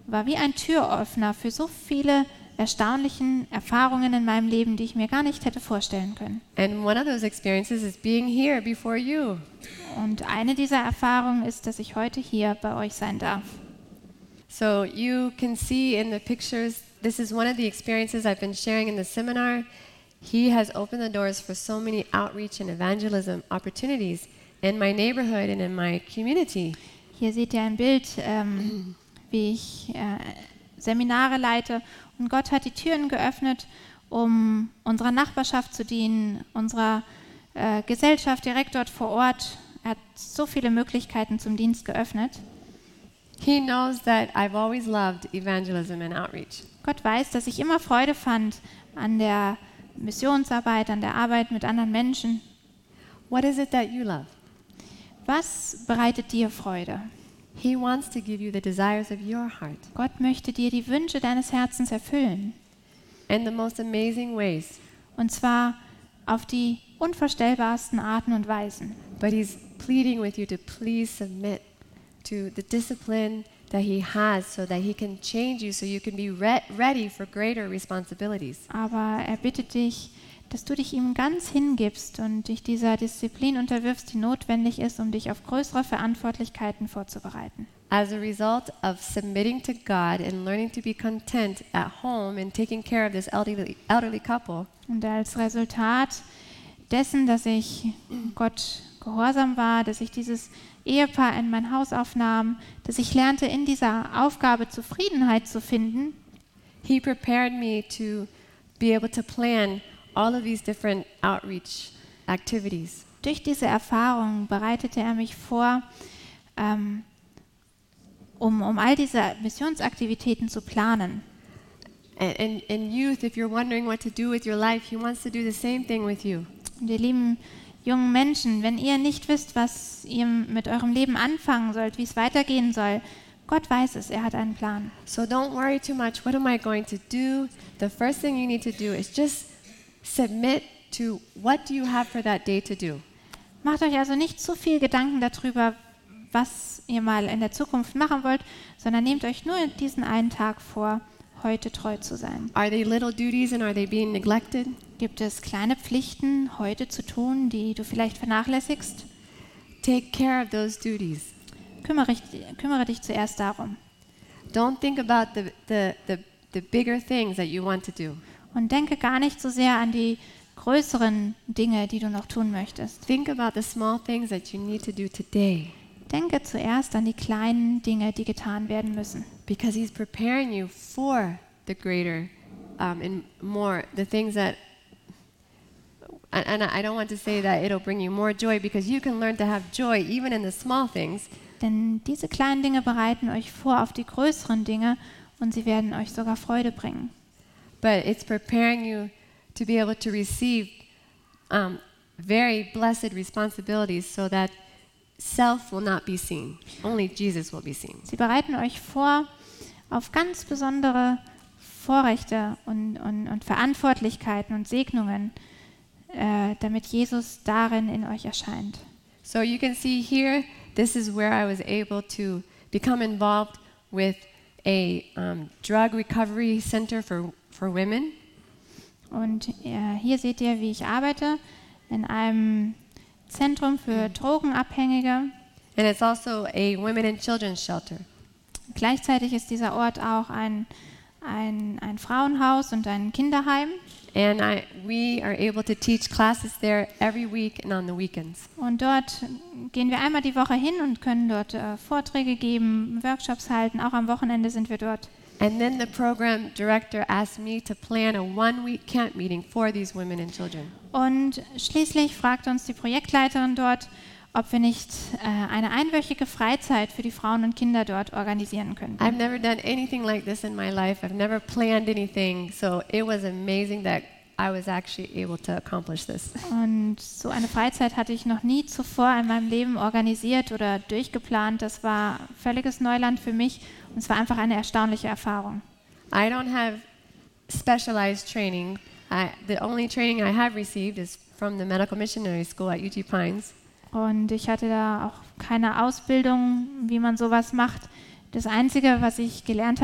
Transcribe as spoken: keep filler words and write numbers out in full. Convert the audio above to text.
war wie ein Türöffner für so viele erstaunlichen Erfahrungen in meinem Leben, die ich mir gar nicht hätte vorstellen können. And one of those experiences is being here before you. Und eine dieser Erfahrungen ist, dass ich heute hier bei euch sein darf. So you can see in the pictures, this is one of the experiences I've been sharing in the seminar. He has opened the doors for so many outreach and evangelism opportunities in my neighborhood and in my community. Hier seht ihr ein Bild, ähm, wie ich äh, Seminare leite. Und Gott hat die Türen geöffnet, um unserer Nachbarschaft zu dienen, unserer äh, Gesellschaft direkt dort vor Ort. Er hat so viele Möglichkeiten zum Dienst geöffnet. He knows that I've always loved evangelism and outreach. Gott weiß, dass ich immer Freude fand an der Missionsarbeit, an der Arbeit mit anderen Menschen. What is it that you love? Was bereitet dir Freude? He wants to give you the desires of your heart. Gott möchte dir die Wünsche deines Herzens erfüllen. In the most amazing ways. Und zwar auf die unvorstellbarsten Arten und Weisen. But he's pleading with you to please submit to the discipline that he has so that he can change you so you can be re- ready for greater responsibilities. Aber er bittet dich, dass du dich ihm ganz hingibst und dich dieser Disziplin unterwirfst, die notwendig ist, um dich auf größere Verantwortlichkeiten vorzubereiten. As a result of submitting to God and learning to be content at home and taking care of this elderly, elderly couple, Und als Resultat dessen, dass ich Gott gehorsam war, dass ich dieses Ehepaar in mein Haus aufnahm, dass ich lernte, in dieser Aufgabe Zufriedenheit zu finden, he prepared me to be able to plan all of these different outreach activities. durch diese Erfahrung bereitete er mich vor, ähm, um, um all diese Missionsaktivitäten zu planen. And, and, and youth, if you're wondering what to do with your life, he wants to do the same thing with you. Und ihr lieben jungen Menschen, wenn ihr nicht wisst, was ihr mit eurem Leben anfangen sollt, wie es weitergehen soll, Gott weiß es, er hat einen Plan. So don't worry too much. What am I going to do? The first thing you need to do is just submit to what do you have for that day to do. Macht euch also nicht zu viel Gedanken darüber, was ihr mal in der Zukunft machen wollt, sondern nehmt euch nur diesen einen Tag vor, heute treu zu sein. Are they little duties and are they being neglected? Gibt es kleine Pflichten heute zu tun, die du vielleicht vernachlässigst? Take care of those duties. Kümmere, kümmere dich zuerst darum. Don't think about the, the, the, the bigger things that you want to do. Und denke gar nicht so sehr an die größeren Dinge, die du noch tun möchtest. Think about the small things that you need to do today. Denke zuerst an die kleinen Dinge, die getan werden müssen. Because he's preparing you for the greater um, and more, the things that, and, and I don't want to say that it'll bring you more joy because you can learn to have joy even in the small things. Denn diese kleinen Dinge bereiten euch vor auf die größeren Dinge und sie werden euch sogar Freude bringen. But it's preparing you to be able to receive um, very blessed responsibilities so that self will not be seen. Only Jesus will be seen. Sie bereiten euch vor auf ganz besondere Vorrechte und, und, und Verantwortlichkeiten und Segnungen, äh, damit Jesus darin in euch erscheint. So you can see here, this is where I was able to become involved with a um, drug recovery center for, for women. Und äh, hier seht ihr, wie ich arbeite in einem Zentrum für Drogenabhängige. And it's also a women and children's shelter. Gleichzeitig ist dieser Ort auch ein, ein, ein Frauenhaus und ein Kinderheim. And I, we are able to teach classes there every week and on the weekends. Und dort gehen wir einmal die Woche hin und können dort äh, Vorträge geben, Workshops halten. Auch am Wochenende sind wir dort. And then the program director asked me to plan a one-week camp meeting for these women and children. Und schließlich fragte uns die Projektleiterin dort, ob wir nicht äh, eine einwöchige Freizeit für die Frauen und Kinder dort organisieren könnten. I've never done anything like this in my life. I've never planned anything. So it was amazing that I was actually able to accomplish this. Und so eine Freizeit hatte ich noch nie zuvor in meinem Leben organisiert oder durchgeplant. Das war völliges Neuland für mich und es war einfach eine erstaunliche Erfahrung. I don't have specialized training. I, the only training I have received is from the Medical Missionary School at U T Pines. Und ich hatte da auch keine Ausbildung, wie man sowas macht. Das Einzige, was ich gelernt habe,